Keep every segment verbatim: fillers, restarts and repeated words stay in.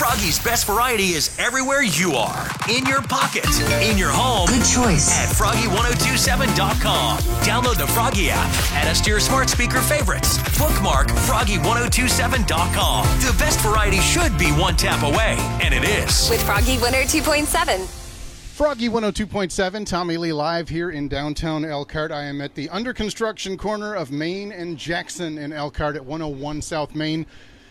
Froggy's best variety is everywhere you are. In your pocket, in your home. Good choice. At froggy ten twenty-seven dot com. Download the Froggy app. Add us to your smart speaker favorites. Bookmark froggy ten twenty-seven dot com. The best variety should be one tap away, and it is. With Froggy one oh two point seven. Froggy one oh two point seven, Tommy Lee live here in downtown Elkhart. I am at the under construction corner of Main and Jackson in Elkhart at one oh one South Main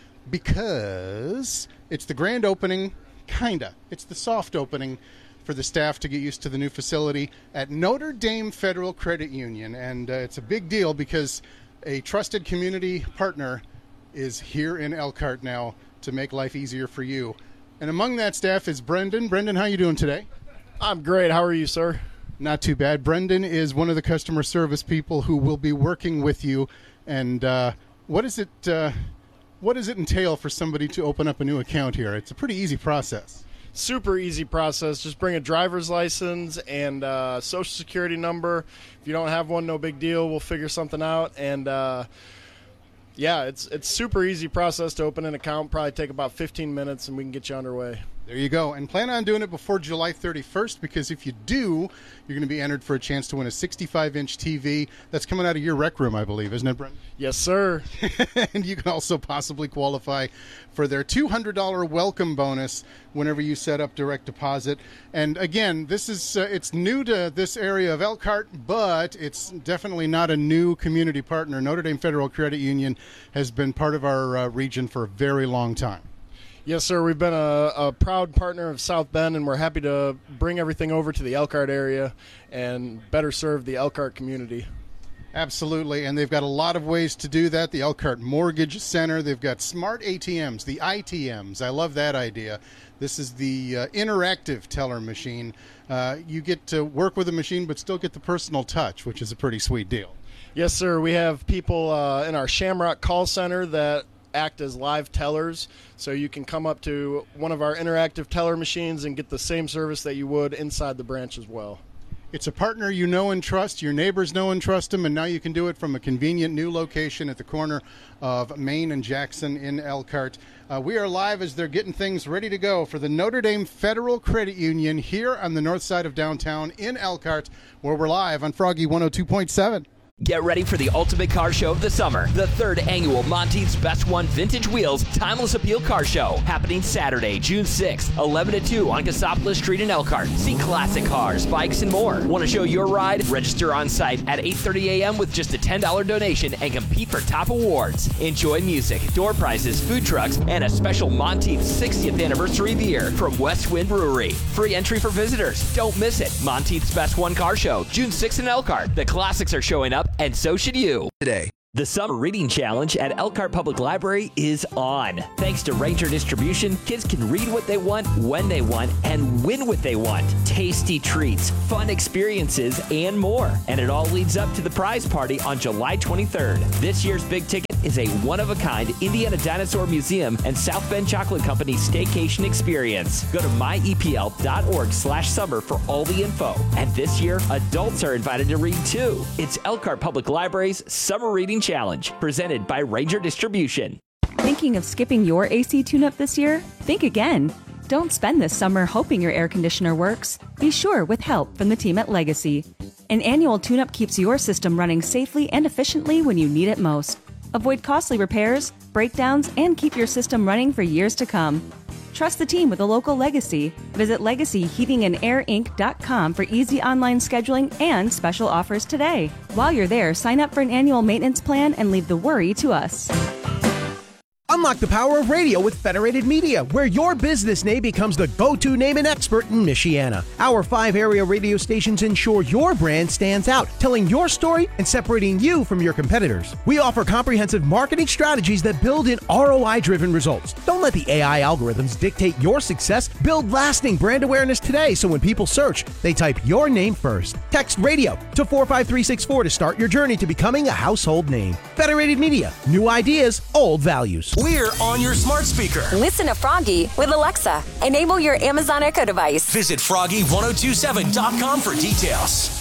because it's the grand opening, kinda. It's the soft opening for the staff to get used to the new facility at Notre Dame Federal Credit Union. And uh, it's a big deal because a trusted community partner is here in Elkhart now to make life easier for you. And among that staff is Brendan. Brendan, how you doing today? I'm great. How are you, sir? Not too bad. Brendan is one of the customer service people who will be working with you. And uh, what is it? Uh, what does it entail for somebody to open up a new account here? It's a pretty easy process. Super easy process. Just bring a driver's license and uh, social security number. If you don't have one, no big deal. We'll figure something out. And uh, yeah, it's it's super easy process to open an account. Probably take about fifteen minutes, and we can get you underway. There you go. And plan on doing it before July thirty-first, because if you do, you're going to be entered for a chance to win a sixty-five inch T V. That's coming out of your rec room, I believe, isn't it, Brent? Yes, sir. And you can also possibly qualify for their two hundred dollars welcome bonus whenever you set up direct deposit. And again, this is uh, it's new to this area of Elkhart, but it's definitely not a new community partner. Notre Dame Federal Credit Union has been part of our uh, region for a very long time. Yes, sir. We've been a, a proud partner of South Bend, and we're happy to bring everything over to the Elkhart area and better serve the Elkhart community. Absolutely, and they've got a lot of ways to do that. The Elkhart Mortgage Center, they've got smart A T Ms, the I T Ms. I love that idea. This is the uh, interactive teller machine. Uh, you get to work with a machine but still get the personal touch, which is a pretty sweet deal. Yes, sir. We have people uh, in our Shamrock call center that act as live tellers, so you can come up to one of our interactive teller machines and get the same service that you would inside the branch as well. It's a partner you know and trust, your neighbors know and trust them, and now you can do it from a convenient new location at the corner of Main and Jackson in Elkhart. Uh, we are live as they're getting things ready to go for the Notre Dame Federal Credit Union here on the north side of downtown in Elkhart, where we're live on Froggy one oh two point seven. Get ready for the ultimate car show of the summer. The third annual Monteith's Best One Vintage Wheels Timeless Appeal Car Show. Happening Saturday, June sixth, eleven to two on Cassopolis Street in Elkhart. See classic cars, bikes, and more. Want to show your ride? Register on site at eight thirty a.m. with just a ten dollars donation and compete for top awards. Enjoy music, door prizes, food trucks, and a special Monteith's sixtieth anniversary beer from West Wind Brewery. Free entry for visitors. Don't miss it. Monteith's Best One Car Show, June sixth in Elkhart. The classics are showing up, and so should you. Today, the Summer Reading Challenge at Elkhart Public Library is on. Thanks to Ranger Distribution, kids can read what they want, when they want, and win what they want. Tasty treats, fun experiences, and more. And it all leads up to the prize party on July twenty-third. This year's big ticket is a one-of-a-kind Indiana Dinosaur Museum and South Bend Chocolate Company staycation experience. Go to myepl.org slash summer for all the info. And this year, adults are invited to read too. It's Elkhart Public Library's Summer Reading Challenge, presented by Ranger Distribution. Thinking of skipping your A C tune-up this year? Think again. Don't spend this summer hoping your air conditioner works. Be sure with help from the team at Legacy. An annual tune-up keeps your system running safely and efficiently when you need it most. Avoid costly repairs, breakdowns, and keep your system running for years to come. Trust the team with a local Legacy. Visit legacy heating and air inc dot com for easy online scheduling and special offers today. While you're there, sign up for an annual maintenance plan and leave the worry to us. Unlock the power of radio with Federated Media, where your business name becomes the go-to name and expert in Michiana. Our five area radio stations ensure your brand stands out, telling your story and separating you from your competitors. We offer comprehensive marketing strategies that build in R O I-driven results. Don't let the A I algorithms dictate your success. Build lasting brand awareness today so when people search, they type your name first. Text radio to four five three six four to start your journey to becoming a household name. Federated Media, new ideas, old values. We're on your smart speaker. Listen to Froggy with Alexa. Enable your Amazon Echo device. Visit froggy ten twenty-seven dot com for details.